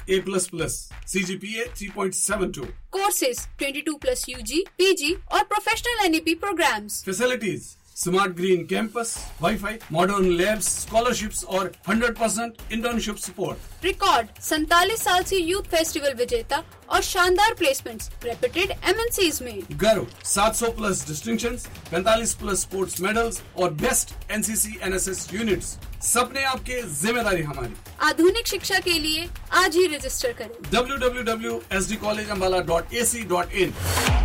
A++, CGPA 3.72. Courses 22 plus UG, PG और Professional NEP programs. Facilities: Smart Green Campus, Wi-Fi, modern labs, scholarships और 100% internship support. Record 47 साल से youth festival विजेता और शानदार placements reputed MNCs में. गर्व 700 plus distinctions, 45 plus sports medals और बेस्ट NCC NSS यूनिट्स. सपने आपके, जिम्मेदारी हमारी. आधुनिक शिक्षा के लिए आज ही रजिस्टर करें. www.sdcollegeambala.ac.in